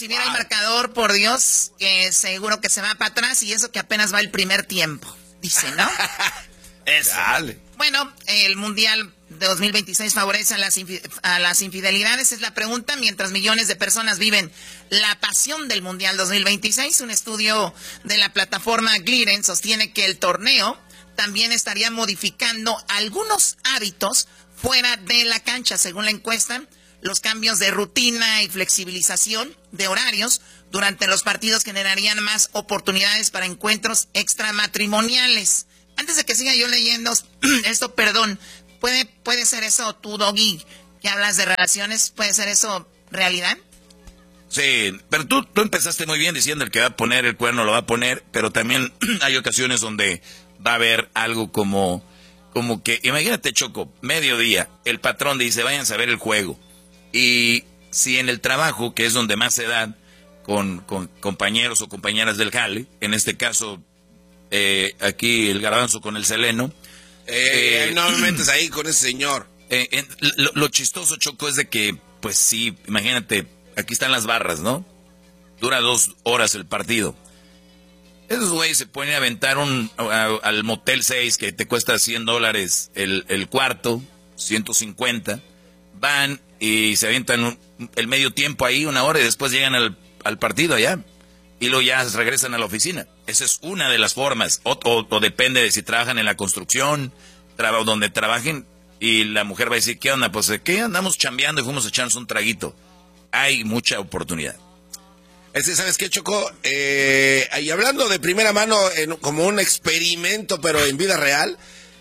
si viera el marcador, por Dios, que seguro que se va para atrás y eso que apenas va el primer tiempo. Dice, ¿no? Eso. Dale. Bueno, el Mundial de 2026 favorece a las infidelidades, es la pregunta, mientras millones de personas viven la pasión del Mundial 2026. Un estudio de la plataforma Gliden sostiene que el torneo también estaría modificando algunos hábitos fuera de la cancha. Según la encuesta, los cambios de rutina y flexibilización de horarios durante los partidos generarían más oportunidades para encuentros extramatrimoniales. Antes de que siga yo leyendo esto, perdón, ¿puede ser eso tú, Doggy, que hablas de relaciones? ¿Puede ser eso realidad? Sí, pero tú empezaste muy bien diciendo el que va a poner el cuerno lo va a poner, pero también hay ocasiones donde va a haber algo como que, imagínate, Choco, mediodía, el patrón dice, váyanse a ver el juego. Y si en el trabajo, que es donde más se dan, con compañeros o compañeras del jale, en este caso, aquí el Garbanzo con el Seleno. No me metes ahí con ese señor. Lo chistoso, Choco, es de que, pues sí, imagínate, aquí están las barras, ¿no? Dura 2 horas el partido. Esos güeyes se ponen a aventar al Motel 6, que te cuesta $100 el cuarto, 150. Van y se avientan el medio tiempo ahí, 1 hora, y después llegan al partido allá. Y luego ya regresan a la oficina. Esa es una de las formas. O depende de si trabajan en la construcción, donde trabajen, y la mujer va a decir, ¿qué onda? Pues, ¿qué? Andamos chambeando y fuimos a echarnos un traguito. Hay mucha oportunidad. ¿Sabes qué, Choco? Y hablando de primera mano, como un experimento, pero en vida real,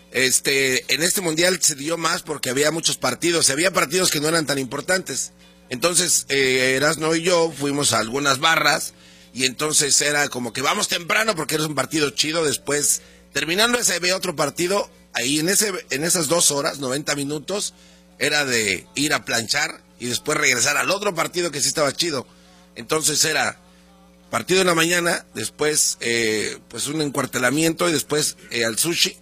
en este mundial se dio más porque había muchos partidos. Y había partidos que no eran tan importantes. Entonces, Erasno y yo fuimos a algunas barras. Y entonces era como que vamos temprano porque era un partido chido. Después, terminando ese, había otro partido. Ahí en esas 2 horas, 90 minutos, era de ir a planchar y después regresar al otro partido que sí estaba chido. Entonces era partido en la mañana, después pues un encuartelamiento y después al sushi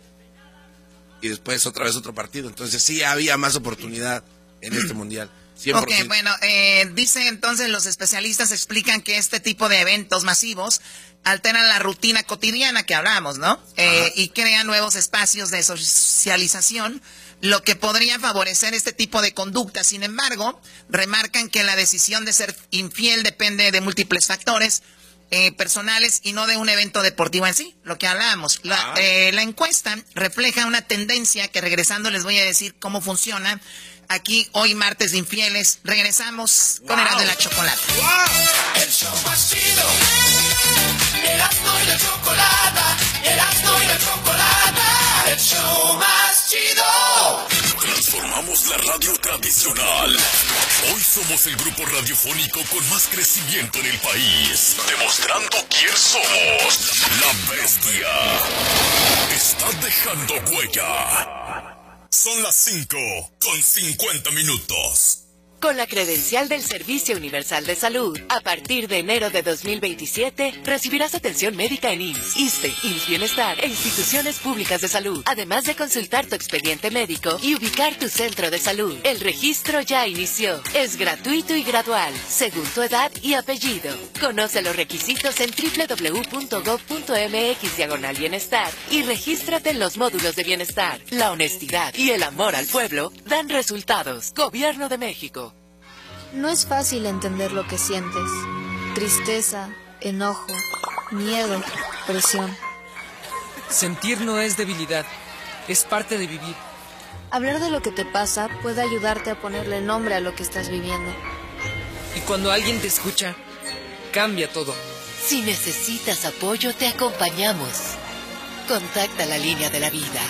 y después otra vez otro partido. Entonces sí había más oportunidad en este mundial. 100%. Ok, bueno, dicen entonces los especialistas explican que este tipo de eventos masivos alteran la rutina cotidiana que hablamos, ¿no? Y crean nuevos espacios de socialización, lo que podría favorecer este tipo de conducta. Sin embargo, remarcan que la decisión de ser infiel depende de múltiples factores personales y no de un evento deportivo en sí, lo que hablábamos. La encuesta refleja una tendencia que, regresando, les voy a decir cómo funciona. Aquí, hoy martes de infieles, regresamos con Erasmo y la Chocolata. ¡Wow! El show más chido. Erasmo y la Chocolata. Erasmo y la Chocolata. El show más chido. Transformamos la radio tradicional. Hoy somos el grupo radiofónico con más crecimiento en el país. Demostrando quién somos. La Bestia. Está dejando huella. Son las 5:50. Con la credencial del Servicio Universal de Salud, a partir de enero de 2027, recibirás atención médica en IMSS, ISSSTE, IMSS Bienestar e instituciones públicas de salud, además de consultar tu expediente médico y ubicar tu centro de salud. El registro ya inició. Es gratuito y gradual, según tu edad y apellido. Conoce los requisitos en www.gov.mx/bienestar y regístrate en los módulos de bienestar. La honestidad y el amor al pueblo dan resultados. Gobierno de México. No es fácil entender lo que sientes. Tristeza, enojo, miedo, presión. Sentir no es debilidad, es parte de vivir. Hablar de lo que te pasa puede ayudarte a ponerle nombre a lo que estás viviendo. Y cuando alguien te escucha, cambia todo. Si necesitas apoyo, te acompañamos. Contacta la línea de la vida.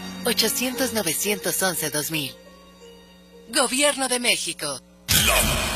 800-911-2000. Gobierno de México.